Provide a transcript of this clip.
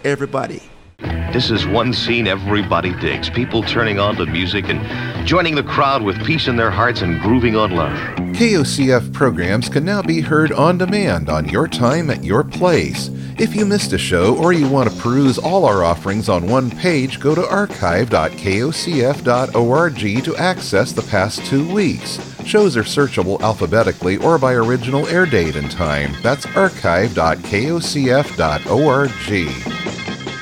everybody. This is one scene everybody digs. People turning on to music and joining the crowd with peace in their hearts and grooving on love. KOCF programs can now be heard on demand on your time at your place. If you missed a show or you want to peruse all our offerings on one page, go to archive.kocf.org to access the past 2 weeks. Shows are searchable alphabetically or by original air date and time. That's archive.kocf.org.